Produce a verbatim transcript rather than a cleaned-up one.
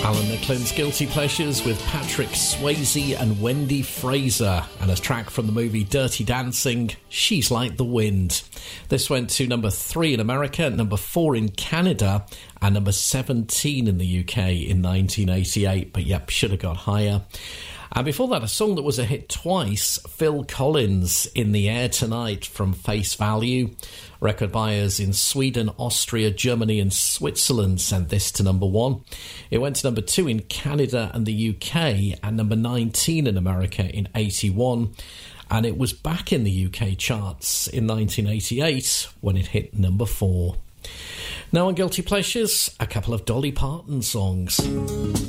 Alan Nicklon's Guilty Pleasures with Patrick Swayze and Wendy Fraser, and a track from the movie Dirty Dancing, She's Like the Wind. This went to number three in America, number four in Canada, and number seventeen in the U K in nineteen eighty-eight, but yep, should have got higher. And before that, a song that was a hit twice, Phil Collins, In the Air Tonight from Face Value. Record buyers in Sweden, Austria, Germany and Switzerland sent this to number one. It went to number two in Canada and the U K, and number nineteen in America in eighty-one. And it was back in the U K charts in nineteen eighty-eight when it hit number four. Now on Guilty Pleasures, a couple of Dolly Parton songs.